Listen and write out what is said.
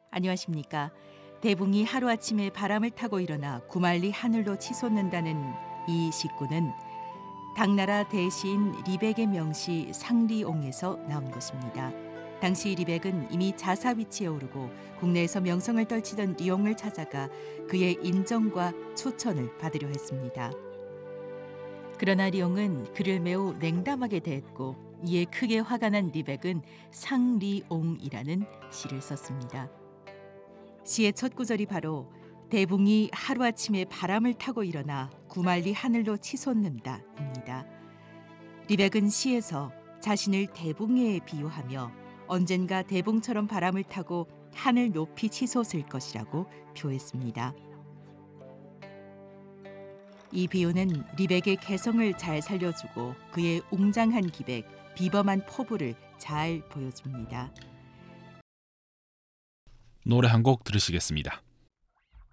안녕하십니까. 대붕이 하루아침에 바람을 타고 일어나 구말리 하늘로 치솟는다는 이 시구는 당나라 대시인 리백의 명시 상리옹에서 나온 것입니다. 당시 리백은 이미 자사 위치에 오르고 국내에서 명성을 떨치던 리옹을 찾아가 그의 인정과 초천을 받으려 했습니다. 그러나 리옹은 그를 매우 냉담하게 대했고 이에 크게 화가 난 리백은 상리옹이라는 시를 썼습니다. 시의 첫 구절이 바로 대붕이 하루아침에 바람을 타고 일어나 구말리 하늘로 치솟는다입니다. 리백은 시에서 자신을 대붕에 비유하며 언젠가 대붕처럼 바람을 타고 하늘 높이 치솟을 것이라고 표했습니다. 이 비유는 리백의 개성을 잘 살려주고 그의 웅장한 기백, 비범한 포부를 잘 보여줍니다. 노래 한 곡 들으시겠습니다.